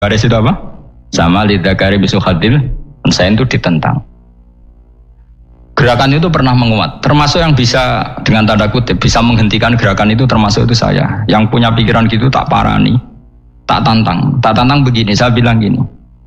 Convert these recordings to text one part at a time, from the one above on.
Waris itu apa? Sama lidzakari bisul hadil unsayain itu ditentang. Gerakan itu pernah menguat, termasuk yang bisa dengan tanda kutip bisa menghentikan gerakan itu termasuk itu saya. Yang punya pikiran gitu tak parani, tak tantang begini. Saya bilang gini,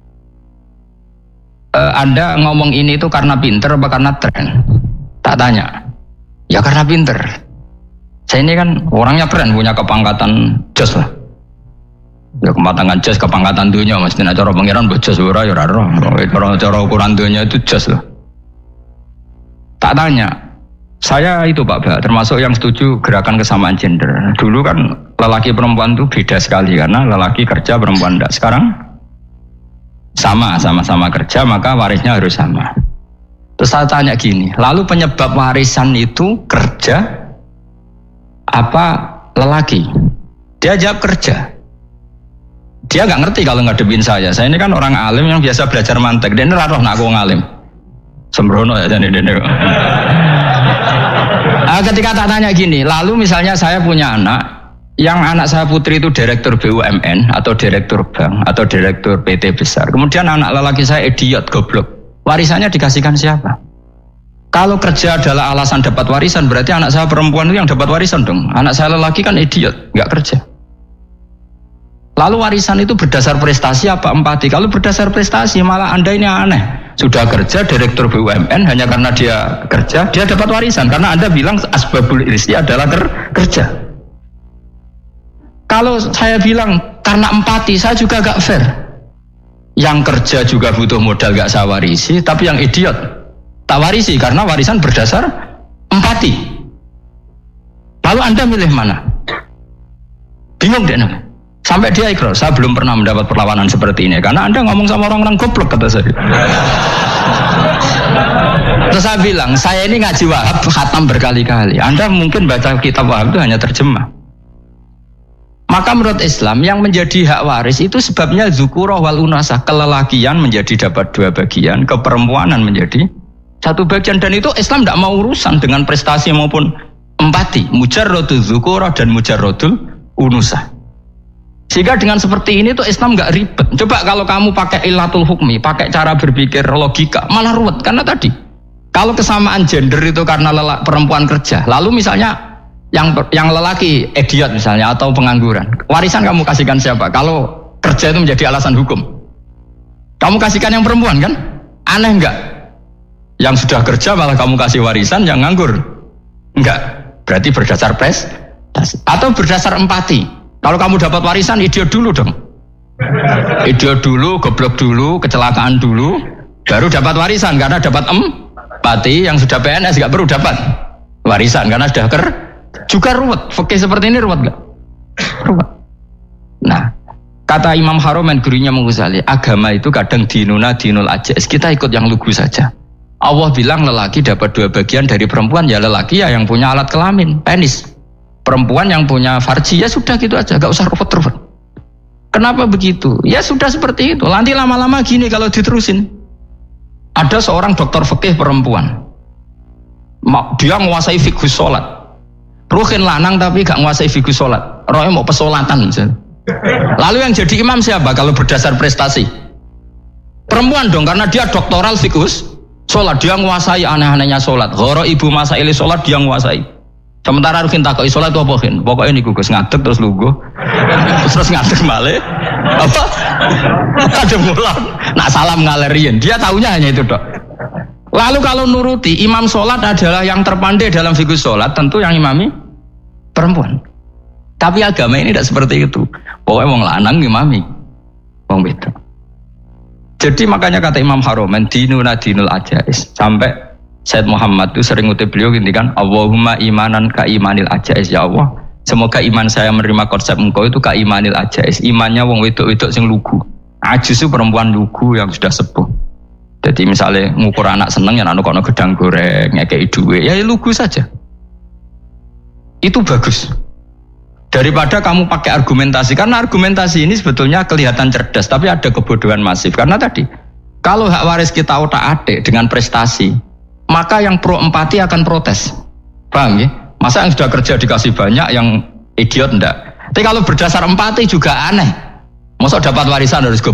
Anda ngomong ini itu karena pinter apa karena tren? Tak tanya, ya karena pinter. Saya ini kan orangnya keren, punya kepangkatan jos lah. Ya kematangan jos, kepangkatan dunia, mesti cara pangeran bojos ora ya ora roh. Cara ukuran dunia itu jos lah. Tak tanya, saya itu Pak, termasuk yang setuju gerakan kesamaan gender. Dulu kan lelaki perempuan itu beda sekali karena lelaki kerja perempuan tidak. Sekarang sama-sama kerja maka warisnya harus sama. Terus saya tanya gini, lalu penyebab warisan itu kerja apa lelaki? Dia jawab kerja. Dia nggak ngerti kalau ngadepin saya. Saya ini kan orang alim yang biasa belajar mantek. Dia ini roh nak aku ngalim. Sembrono ya jadi dene. Ketika tak tanya gini, lalu misalnya saya punya anak, yang anak saya putri itu direktur BUMN atau direktur bank atau direktur PT besar. Kemudian anak lelaki saya idiot, goblok. Warisannya dikasihkan siapa? Kalau kerja adalah alasan dapat warisan, berarti anak saya perempuan itu yang dapat warisan dong. Anak saya lelaki kan idiot, nggak kerja. Lalu warisan itu berdasar prestasi apa empati? Kalau berdasar prestasi malah Anda ini aneh. Sudah kerja direktur BUMN hanya karena dia kerja, dia dapat warisan. Karena Anda bilang asbabul irsi adalah kerja. Kalau saya bilang karena empati, saya juga gak fair. Yang kerja juga butuh modal gak saya warisi, tapi yang idiot tak warisi karena warisan berdasar empati. Lalu Anda milih mana? Bingung deh namanya. Sampai dia ikrar, saya belum pernah mendapat perlawanan seperti ini karena Anda ngomong sama orang-orang goblok, kata saya. Terus saya bilang, saya ini ngaji Wahab khatam berkali-kali. Anda mungkin baca kitab Wahab itu hanya terjemah. Maka menurut Islam yang menjadi hak waris itu sebabnya zukurah wal unasah, kelelakian menjadi dapat 2 bagian, keperempuanan menjadi 1 bagian, dan itu Islam tidak mau urusan dengan prestasi maupun empati, mujarrodul zukurah dan mujarrodul unusah. Sehingga dengan seperti ini tuh Islam nggak ribet. Coba kalau kamu pakai ilatul hukmi, pakai cara berpikir logika, malah ruwet. Karena tadi, kalau kesamaan gender itu karena perempuan kerja, lalu misalnya yang lelaki idiot misalnya atau pengangguran, warisan kamu kasihkan siapa? Kalau kerja itu menjadi alasan hukum, kamu kasihkan yang perempuan kan? Aneh nggak? Yang sudah kerja malah kamu kasih warisan, yang nganggur enggak? Berarti berdasar prestasi atau berdasar empati. Kalau kamu dapat warisan, idiot dulu dong. Idiot dulu, goblok dulu, kecelakaan dulu, baru dapat warisan karena dapat empati. Yang sudah PNS nggak perlu dapat warisan karena sudah juga ruwet. Fikih seperti ini ruwet nggak? Ruwet. Nah, kata Imam Haromen gurunya Ghazali, agama itu kadang dinul ajais. Kita ikut yang lugu saja. Allah bilang lelaki dapat 2 bagian dari perempuan, ya lelaki ya yang punya alat kelamin, penis. Perempuan yang punya farji, ya sudah gitu aja, gak usah ruwet-ruwet. Kenapa begitu? Ya sudah seperti itu. Nanti lama-lama gini kalau diterusin. Ada seorang dokter fikih perempuan, dia menguasai fikih sholat. Ruhin lanang tapi gak menguasai fikih sholat. Rohnya mau pesolatan misalnya. Lalu yang jadi imam siapa kalau berdasar prestasi? Perempuan dong, karena dia doktoral fikih sholat. Dia menguasai aneh-anehnya sholat. Ghoro ibu masaili sholat dia menguasai. Sementara Rukin takoi sholat itu apa Rukin? Pokoknya ini gugus ngadeg terus lugu, terus ngadeg balik, apa? Ada mulan, nak salam ngalerin. Dia tahunya hanya itu dok. Lalu kalau nuruti imam sholat adalah yang terpandai dalam fikih sholat, tentu yang imami perempuan. Tapi agama ini tidak seperti itu. Pokoknya wong lanang imami, wong beda. Jadi makanya kata Imam Haromen dinuna dinul ajais. Sampai Said Muhammad itu sering ngutip beliau gini kan, Allahumma imanan ka imanil ajais, ya Allah semoga iman saya menerima konsep engkau itu ka imanil ajais, imannya wong wedok-wedok sing lugu. Ajis itu perempuan lugu yang sudah sepuh. Jadi misalnya ngukur anak seneng ya anak kono gedang goreng ngekei duwe, ya lugu saja. Itu bagus daripada kamu pakai argumentasi, karena argumentasi ini sebetulnya kelihatan cerdas tapi ada kebodohan masif. Karena tadi kalau hak waris kita otak-atik dengan prestasi, maka yang pro empati akan protes. Paham ya? Masa yang sudah kerja dikasih banyak, yang idiot enggak? Tapi kalau berdasar empati juga aneh. Masa dapat warisan harus